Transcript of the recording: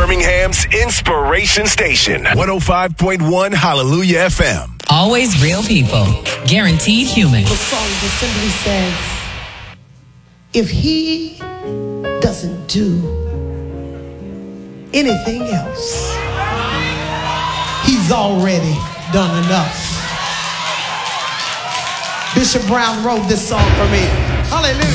Birmingham's inspiration station. 105.1 Hallelujah FM. Always real people. Guaranteed human. The song just simply says, if he doesn't do anything else, he's already done enough. Bishop Brown wrote this song for me. Hallelujah.